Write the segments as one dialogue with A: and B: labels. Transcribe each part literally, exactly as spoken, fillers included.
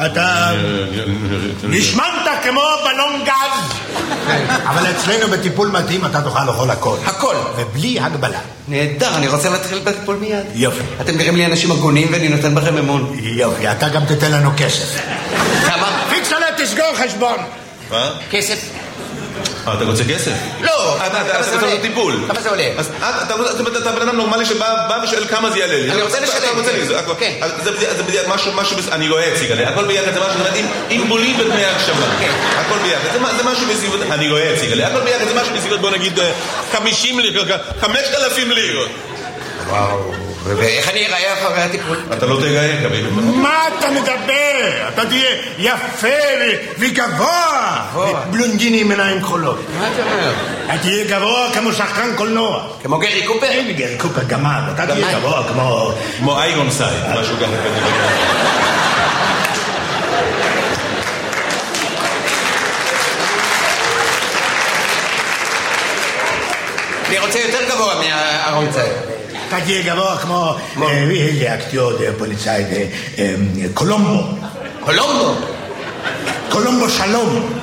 A: אתה נשמנת כמו בלון גז. אבל אצלנו בטיפול מתאים אתה תוכל לאכול הכל.
B: הכל.
A: ובלי הגבלה.
B: נהדר, אני רוצה להתחיל בטיפול מיד.
A: יופי.
B: אתם נראים לי אנשים הגונים ואני נותן בכם אמון.
A: יופי, אתה גם תתן לנו כסף.
B: כמה?
A: פיקסלה, תסגור חשבון.
C: מה?
B: כסף.
C: אתה רוצה כסף?
B: לא.
C: אתה רוצה לו טיפול.
B: כמה זה עולה?
C: אתה בן אדם נורמלי שבא ושואל כמה זה יעלה לי.
B: אני רוצה לשלם.
C: אתה רוצה לי, זה בדיוק משהו, אני רואה ציגלה, הכל ביחד זה משהו, עם בולים ודמי הקשבה. הכל ביחד, זה משהו בסביבות, אני רואה ציגלה, הכל ביחד זה משהו בסביבות, בוא נגיד, חמישים לירות, חמשת אלפים לירות.
B: וואו. ואיך אני אראה אחרי הטיפול?
C: אתה לא תראה, כביל.
A: מה אתה מדבר? אתה תהיה יפה וגבוה. בלונדיני עם עיניים כחולות.
B: מה אתה אומר?
A: אתה תהיה גבוה כמו שחקן קולנוע.
B: כמו גרי קופר?
A: אין גרי קופר, גמד. אתה תהיה גבוה כמו...
C: כמו איירון סייד, משהו ככה.
B: אני רוצה יותר גבוה מהארון סייד.
A: אתה תהיה גבוה כמו אקטיור פוליצאי קולומבו.
B: קולומבו?
A: קולומבו שלום.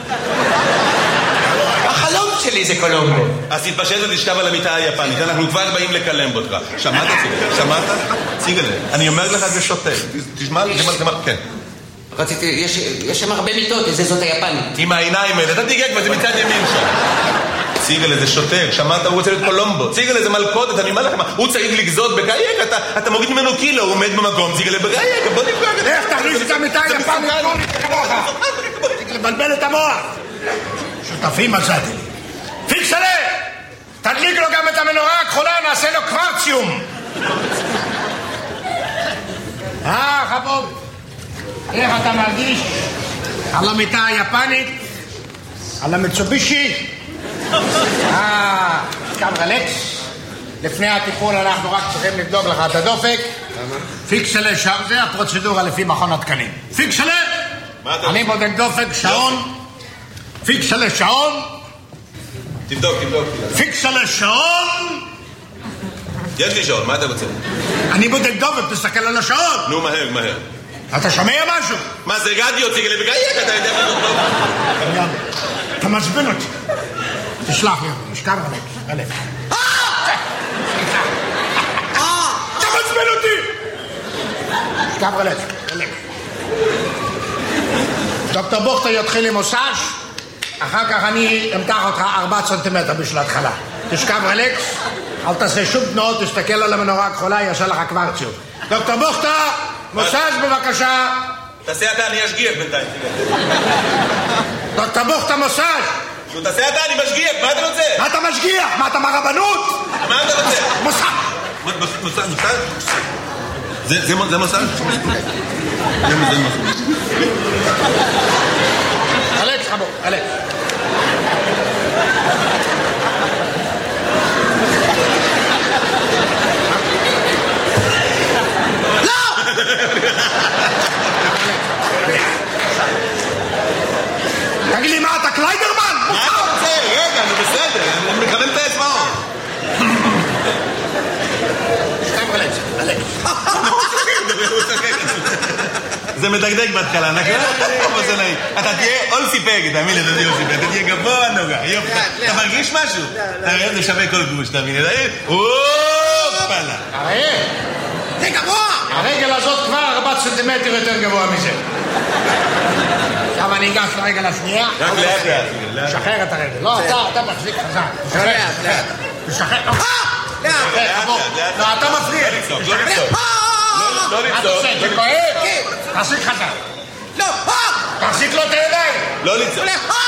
B: החלום שלי זה קולומבו.
C: אז תתפשט ותשכב על המיטה היפנית, אנחנו כבר באים לקלם אותך. שמעת ציגלה? שמעת? ציגלה. אני אומר לך זה שוטה. תשמע, כן.
B: רציתי, יש שם הרבה מיטות, זה זאת היפנית.
C: עם העיניים האלה, אתה תיגע כבר, זה מצד ימין שם. ציגלה זה שוטר, שמעת? הוא רוצה להיות קולומבו. ציגלה זה מלכודת, אני אומר לכם, הוא צריך לגזות בגייק, אתה מוריד ממנו קילו, הוא עומד במקום, ציגלה בגייק, בוא נפגע.
A: איך תכניס את המיטה היפנית? לבלבל את המוח. שותפים מצאתי לי. פיקסלה! תדליק לו גם את המנורה הכחולה, נעשה לו קוורציום. אה, חבוב. איך אתה מרגיש? על המיטה היפנית? על המצובישי? אה, כאן רלקס. לפני הטיפול אנחנו רק צריכים לבדוק לך את הדופק. פיקסלה שם, זה הפרוצדורה לפי מכון התקנים. פיקסלה! אני בודק דופק, שעון. פיקסלה שעון.
C: תבדוק, תבדוק.
A: פיקסלה שעון.
C: יש לי שעון, מה אתה רוצה?
A: אני בודק דופק, תסתכל על השעון.
C: נו, מהר, מהר.
A: אתה שומע משהו?
C: מה זה רדיו, ציגלה בגייק? אתה יודע מה לא טוב.
A: אתה מעצבן אותי. תשלח לי, משכב רלק, רלק. אתה מעצבן אותי! משכב רלק, רלק. דוקטור בוכטר יתחיל עם מוסאז', אחר כך אני אמתח אותך ארבעה סנטימטר בשביל התחלה. תשכב רלקס, אל תעשה שום תנועות, תסתכל על המנורה הכחולה, יעשה לך קוורציום. דוקטור בוכטר, מוסאז' בבקשה.
C: תעשה אתה, אני אשגיח בינתיים.
A: דוקטור בוכטר, מוסאז'.
C: נו, תעשה אתה, אני משגיח, מה אתה רוצה?
A: מה אתה משגיח? מה אתה מהרבנות?
C: מה אתה רוצה?
A: מוסאז'.
C: מוסאז', מוסאז'? זה מוסאז'? זה מוסאז'.
A: אלכס, חבו, אלכס. לא! תגיד לי מה, אתה קליידרמן?
C: מה אתה רוצה? רגע, אני בסדר, אני מכוון את האצבעות.
A: שתיים אלכס, אלכס.
C: זה מדגדג בהתחלה, נכון? אתה תהיה אולסי פגד, תאמין לי, אתה תהיה אולסי פגד, אתה תהיה גבוה נוגע, אתה מרגיש משהו? אתה רואה, זה שווה כל גוש, תאמין לי, אופלה.
A: הרי, זה גבוה! הרגל הזאת כבר ארבעה סנטימטר יותר גבוה מזה. עכשיו אני אגש לרגל השנייה.
C: רק לאט לאט.
A: תשחרר את הרגל. לא, אתה מחזיק חזק.
B: לאט, לאט.
A: תשחרר.
B: לאט,
C: לאט, לאט.
A: לא, אתה מפריע.
C: לא לצעוק, לא לצעוק. לא
A: מה אתה
C: לצעוק.
A: עושה? זה כואב? תחזיק חזק.
B: לא,
A: תחזיק לו את הידיים.
C: לא לצעוק.